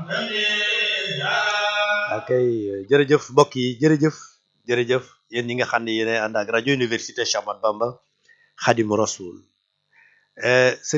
akay jërëjëf mbokk yi jërëjëf yéen ñi nga xam ne yéen ànd ak rajo université Cheikh Ahmadou Bamba Khadimou Rassoul